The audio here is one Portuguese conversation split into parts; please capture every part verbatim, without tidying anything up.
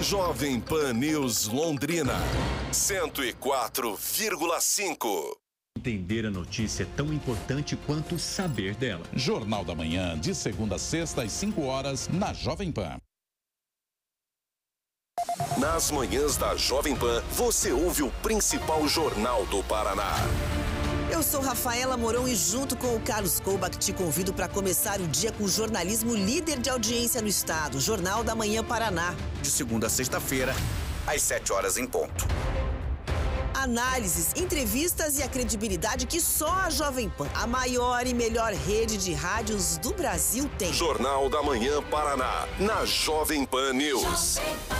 Jovem Pan News Londrina, cento e quatro vírgula cinco. Entender a notícia é tão importante quanto saber dela. Jornal da Manhã, de segunda a sexta, às cinco horas, na Jovem Pan. Nas manhãs da Jovem Pan, você ouve o principal jornal do Paraná. Eu sou Rafaela Mourão e junto com o Carlos Koubach te convido para começar o dia com o jornalismo líder de audiência no estado, Jornal da Manhã Paraná. De segunda a sexta-feira, às sete horas em ponto. Análises, entrevistas e a credibilidade que só a Jovem Pan, a maior e melhor rede de rádios do Brasil, tem. Jornal da Manhã Paraná, na Jovem Pan News.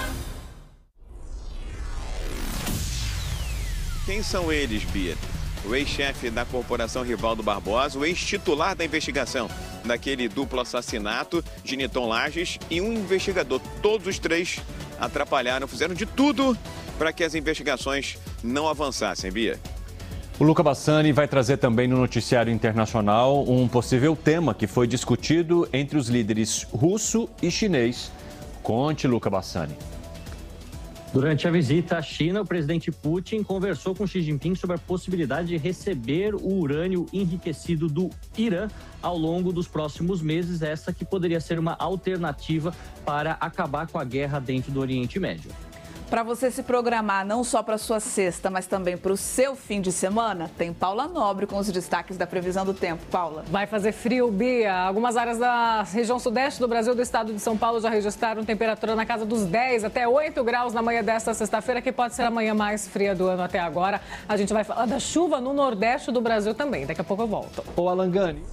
Quem são eles, Bia? O ex-chefe da corporação Rivaldo Barbosa, o ex-titular da investigação daquele duplo assassinato de Niton Lages e um investigador. Todos os três atrapalharam, fizeram de tudo para que as investigações não avançassem, Bia. O Luca Bassani vai trazer também no noticiário internacional um possível tema que foi discutido entre os líderes russo e chinês. Conte, Luca Bassani. Durante a visita à China, o presidente Putin conversou com Xi Jinping sobre a possibilidade de receber o urânio enriquecido do Irã ao longo dos próximos meses, essa que poderia ser uma alternativa para acabar com a guerra dentro do Oriente Médio. Para você se programar não só para sua sexta, mas também para o seu fim de semana, tem Paula Nobre com os destaques da previsão do tempo. Paula. Vai fazer frio, Bia. Algumas áreas da região sudeste do Brasil, do estado de São Paulo, já registraram temperatura na casa dos dez até oito graus na manhã desta sexta-feira, que pode ser a manhã mais fria do ano até agora. A gente vai falar da chuva no nordeste do Brasil também. Daqui a pouco eu volto. Ô, Alangani.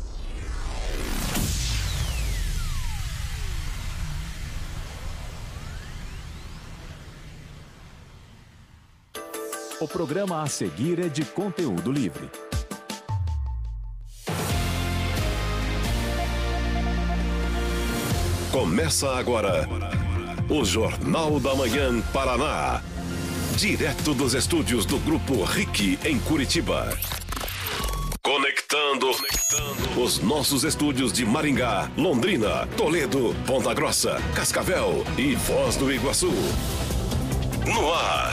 O programa a seguir é de conteúdo livre. Começa agora o Jornal da Manhã Paraná. Direto dos estúdios do Grupo R I C em Curitiba. Conectando, Conectando os nossos estúdios de Maringá, Londrina, Toledo, Ponta Grossa, Cascavel e Foz do Iguaçu. No ar,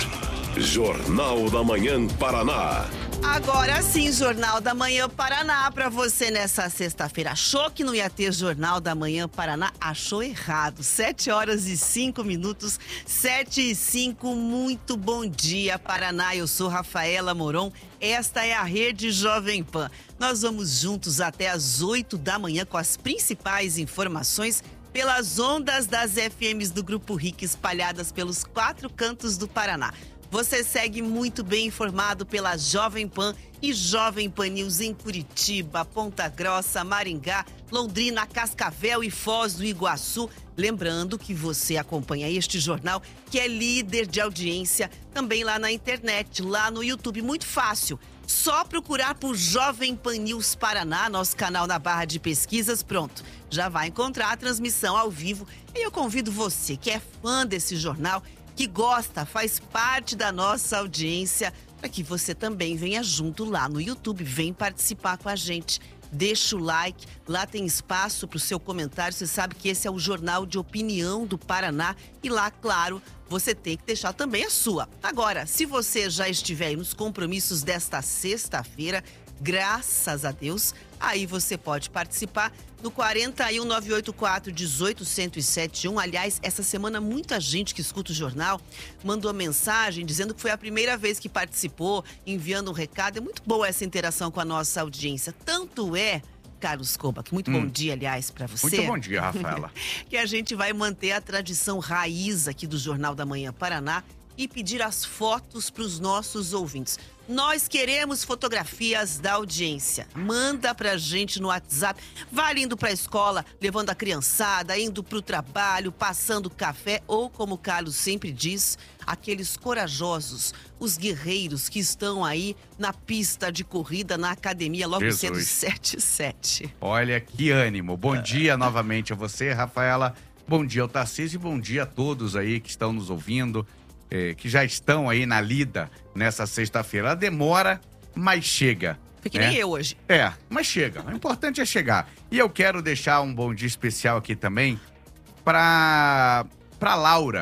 Jornal da Manhã Paraná. Agora sim, Jornal da Manhã Paraná para você nessa sexta-feira. Achou que não ia ter Jornal da Manhã Paraná? Achou errado. Sete horas e cinco minutos, sete e cinco. Muito bom dia, Paraná. Eu sou Rafaela Moron. Esta é a Rede Jovem Pan. Nós vamos juntos até às oito da manhã com as principais informações pelas ondas das F Ms do Grupo R I C espalhadas pelos quatro cantos do Paraná. Você segue muito bem informado pela Jovem Pan e Jovem Pan News em Curitiba, Ponta Grossa, Maringá, Londrina, Cascavel e Foz do Iguaçu. Lembrando que você acompanha este jornal que é líder de audiência também lá na internet, lá no YouTube. Muito fácil. Só procurar por Jovem Pan News Paraná, nosso canal na barra de pesquisas, pronto. Já vai encontrar a transmissão ao vivo. E eu convido você que é fã desse jornal, que gosta, faz parte da nossa audiência, para que você também venha junto lá no YouTube, vem participar com a gente. Deixa o like, lá tem espaço para o seu comentário. Você sabe que esse é o Jornal de Opinião do Paraná e lá, claro, você tem que deixar também a sua. Agora, se você já estiver aí nos compromissos desta sexta-feira, graças a Deus, aí você pode participar no quarenta e um, nove oito quatro, dezoito, cento e setenta e um. Aliás, essa semana muita gente que escuta o jornal mandou mensagem dizendo que foi a primeira vez que participou, enviando um recado. É muito boa essa interação com a nossa audiência. Tanto é, Carlos Koubach, muito hum. bom dia, aliás, para você. Muito bom dia, Rafaela. Que a gente vai manter a tradição raiz aqui do Jornal da Manhã Paraná e pedir as fotos para os nossos ouvintes. Nós queremos fotografias da audiência. Manda pra gente no WhatsApp. Vai indo pra escola, levando a criançada, indo pro trabalho, passando café ou, como o Carlos sempre diz, aqueles corajosos, os guerreiros que estão aí na pista de corrida, na academia, logo Jesus. cedo, sete e sete. Olha, que ânimo. Bom dia novamente a você, Rafaela. Bom dia ao Tarcísio e bom dia a todos aí que estão nos ouvindo. É, que já estão aí na lida nessa sexta-feira. Ela demora, mas chega. Fique né? nem eu hoje. É, mas chega. O importante é chegar. E eu quero deixar um bom dia especial aqui também para para Laura,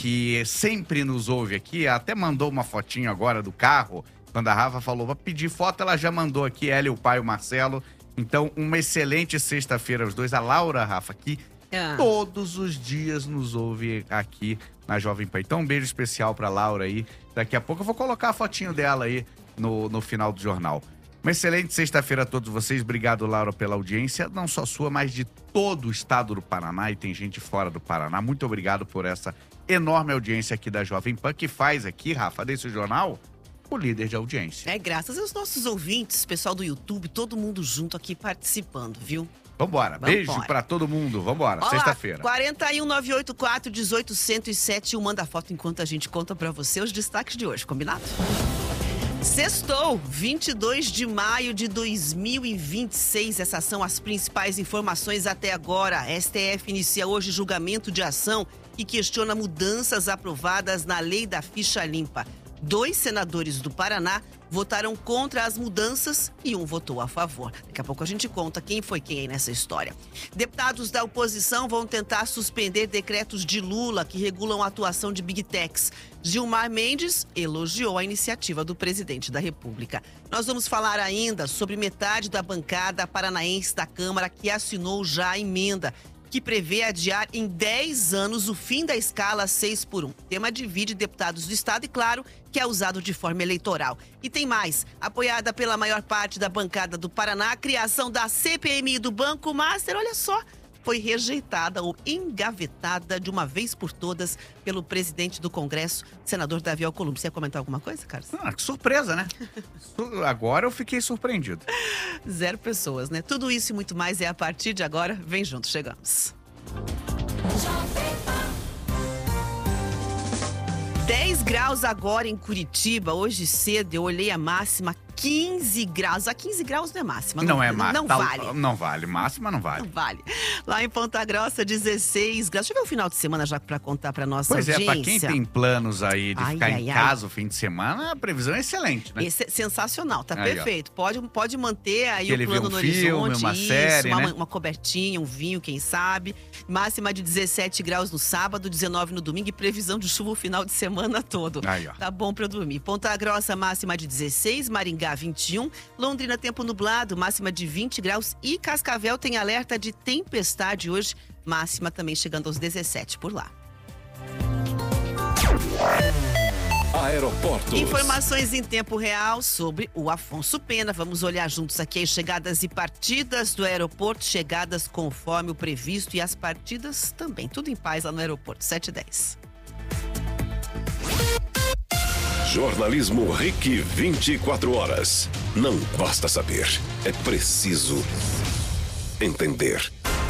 que sempre nos ouve aqui, até mandou uma fotinho agora do carro, quando a Rafa falou, vai pedir foto, ela já mandou aqui, ela e o pai, o Marcelo. Então, uma excelente sexta-feira os dois. A Laura, Rafa, que ah. todos os dias nos ouve aqui na Jovem Pan. Então, um beijo especial pra Laura aí. Daqui a pouco eu vou colocar a fotinho dela aí no, no final do jornal. Uma excelente sexta-feira a todos vocês. Obrigado, Laura, pela audiência. Não só sua, mas de todo o estado do Paraná. E tem gente fora do Paraná. Muito obrigado por essa enorme audiência aqui da Jovem Pan, que faz aqui, Rafa, desse jornal, o líder de audiência. É, graças aos nossos ouvintes, pessoal do YouTube, todo mundo junto aqui participando, viu? Vambora. Vambora. Beijo pra todo mundo. Vambora. Sexta-feira. quarenta e um, nove oito quatro, dezoito zero sete. Manda foto enquanto a gente conta pra você os destaques de hoje, combinado? Sextou, vinte e dois de maio de dois mil e vinte e seis. Essas são as principais informações até agora. A S T F inicia hoje julgamento de ação que questiona mudanças aprovadas na lei da ficha limpa. Dois senadores do Paraná votaram contra as mudanças e um votou a favor. Daqui a pouco a gente conta quem foi quem aí nessa história. Deputados da oposição vão tentar suspender decretos de Lula que regulam a atuação de Big Techs. Gilmar Mendes elogiou a iniciativa do presidente da República. Nós vamos falar ainda sobre metade da bancada paranaense da Câmara que assinou já a emenda que prevê adiar em dez anos o fim da escala seis por um. O tema divide deputados do Estado e, claro, que é usado de forma eleitoral. E tem mais. Apoiada pela maior parte da bancada do Paraná, a criação da C P M I do Banco Master, olha só, foi rejeitada ou engavetada de uma vez por todas pelo presidente do Congresso, senador Davi Alcolumbre. Você ia comentar alguma coisa, Carlos? Ah, que surpresa, né? Agora eu fiquei surpreendido. Zero pessoas, né? Tudo isso e muito mais é a partir de agora. Vem junto, chegamos. dez graus agora em Curitiba. Hoje cedo eu olhei a máxima, quinze graus. A quinze graus não é máxima. Não, não é máxima. Não tá, vale. Não vale. Máxima não vale. Não vale. Lá em Ponta Grossa, dezesseis graus. Deixa eu ver o final de semana já pra contar pra nossa pois audiência. Pois é, pra quem tem planos aí de ai, ficar ai, em ai. casa o fim de semana, a previsão é excelente, né? Esse é sensacional, tá aí, perfeito. Pode, pode manter aí Aquele o plano um no filme, horizonte. uma isso, série, uma, né? uma cobertinha, um vinho, quem sabe. Máxima de dezessete graus no sábado, dezenove no domingo e previsão de chuva o final de semana todo. Aí, ó. Tá bom pra dormir. Ponta Grossa, máxima de dezesseis, Maringá, vinte e um, Londrina, tempo nublado, máxima de vinte graus e Cascavel tem alerta de tempestade hoje, máxima também chegando aos dezessete por lá. Aeroportos. Informações em tempo real sobre o Afonso Pena. Vamos olhar juntos aqui as chegadas e partidas do aeroporto, chegadas conforme o previsto e as partidas também. Tudo em paz lá no aeroporto, sete e dez. Jornalismo R I C vinte e quatro horas. Não basta saber, é preciso entender.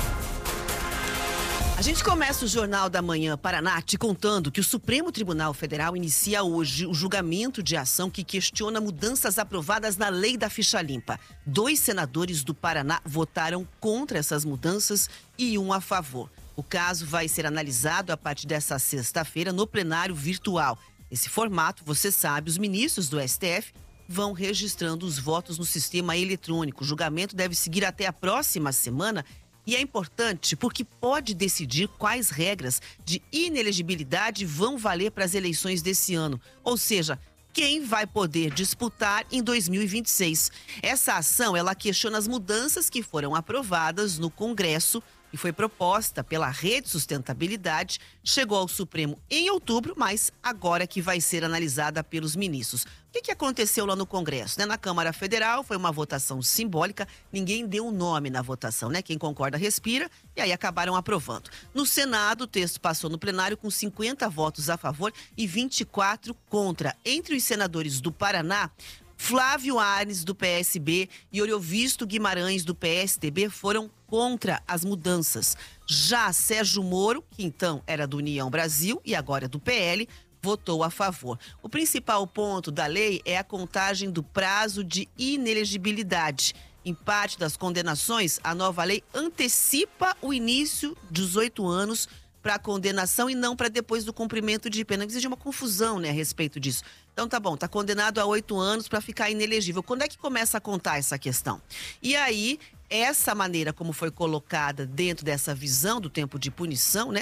A gente começa o Jornal da Manhã Paraná te contando que o Supremo Tribunal Federal inicia hoje o julgamento de ação que questiona mudanças aprovadas na lei da ficha limpa. Dois senadores do Paraná votaram contra essas mudanças e um a favor. O caso vai ser analisado a partir dessa sexta-feira no plenário virtual. Nesse formato, você sabe, os ministros do S T F vão registrando os votos no sistema eletrônico. O julgamento deve seguir até a próxima semana e é importante porque pode decidir quais regras de inelegibilidade vão valer para as eleições desse ano. Ou seja, quem vai poder disputar em dois mil e vinte e seis. Essa ação, ela questiona as mudanças que foram aprovadas no Congresso e foi proposta pela Rede Sustentabilidade, chegou ao Supremo em outubro, mas agora que vai ser analisada pelos ministros. O que, que aconteceu lá no Congresso? Né? Na Câmara Federal foi uma votação simbólica, ninguém deu nome na votação, né? Quem concorda respira, e aí acabaram aprovando. No Senado, o texto passou no plenário com cinquenta votos a favor e vinte e quatro contra. Entre os senadores do Paraná, Flávio Arnes, do P S B, e Oriovisto Guimarães, do P S D B, foram contra as mudanças. Já Sérgio Moro, que então era do União Brasil e agora é do P L, votou a favor. O principal ponto da lei é a contagem do prazo de inelegibilidade. Em parte das condenações, a nova lei antecipa o início dos oito anos para condenação e não para depois do cumprimento de pena. Existe uma confusão, né, a respeito disso. Então tá bom, tá condenado a oito anos para ficar inelegível. Quando é que começa a contar essa questão? E aí, essa maneira como foi colocada dentro dessa visão do tempo de punição, né,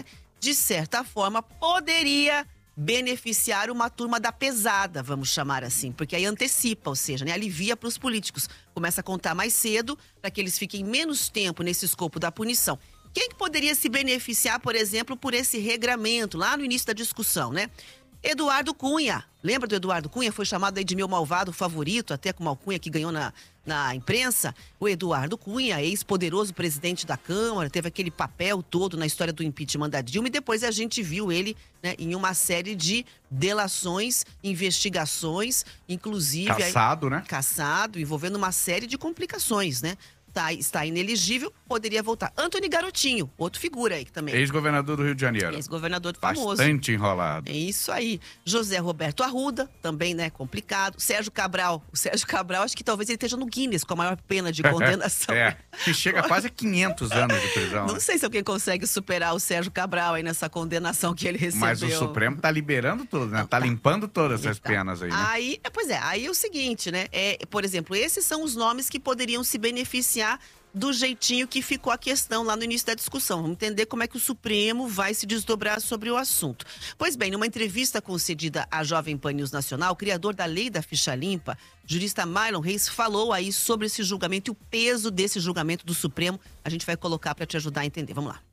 de certa forma, poderia beneficiar uma turma da pesada, vamos chamar assim, porque aí antecipa, ou seja, né, alivia para os políticos. Começa a contar mais cedo para que eles fiquem menos tempo nesse escopo da punição. Quem que poderia se beneficiar, por exemplo, por esse regramento, lá no início da discussão, né? Eduardo Cunha. Lembra do Eduardo Cunha? Foi chamado aí de meu malvado favorito, até com uma alcunha que ganhou na, na imprensa. O Eduardo Cunha, ex-poderoso presidente da Câmara, teve aquele papel todo na história do impeachment da Dilma. E depois a gente viu ele, né, em uma série de delações, investigações, inclusive... Caçado, aí, né? Caçado, envolvendo uma série de complicações, né? Tá, está inelegível, poderia voltar. Antony Garotinho, outro figura aí que também. Ex-governador do Rio de Janeiro. Ex-governador famoso. Bastante enrolado. É isso aí. José Roberto Arruda, também, né, complicado. Sérgio Cabral. O Sérgio Cabral, acho que talvez ele esteja no Guinness com a maior pena de condenação. É, que chega a quase a quinhentos anos de prisão. Não né? sei se alguém consegue superar o Sérgio Cabral aí nessa condenação que ele recebeu. Mas o Supremo tá liberando tudo, né? Tá limpando todas essas Tá. penas aí, né? Aí, é, pois é, aí é o seguinte, né? É, por exemplo, esses são os nomes que poderiam se beneficiar do jeitinho que ficou a questão lá no início da discussão. Vamos entender como é que o Supremo vai se desdobrar sobre o assunto. Pois bem, numa entrevista concedida à Jovem Pan News Nacional, o criador da lei da ficha limpa, jurista Marlon Reis, falou aí sobre esse julgamento e o peso desse julgamento do Supremo. A gente vai colocar para te ajudar a entender. Vamos lá.